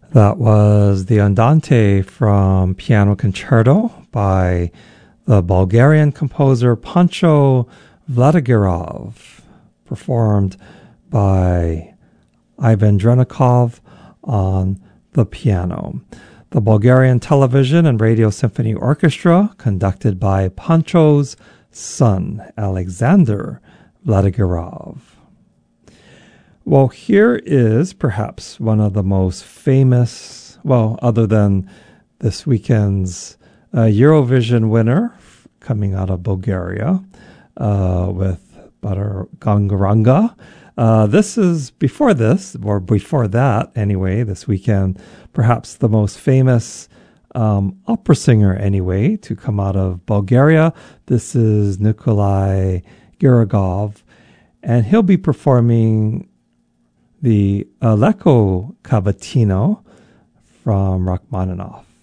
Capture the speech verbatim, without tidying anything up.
That was the Andante from Piano Concerto by the Bulgarian composer Pancho Vladigirov, performed by Ivan Drenikov on the piano. The Bulgarian Television and Radio Symphony Orchestra, conducted by Pancho's son, Alexander Vladigirov. Well, here is perhaps one of the most famous, well, other than this weekend's uh, Eurovision winner coming out of Bulgaria uh, with Badar Gangaranga. Uh, this is before this, or before that anyway, this weekend, perhaps the most famous um, opera singer anyway to come out of Bulgaria. This is Nikolai Giragov, and he'll be performing the Aleko Cavatina from Rachmaninoff.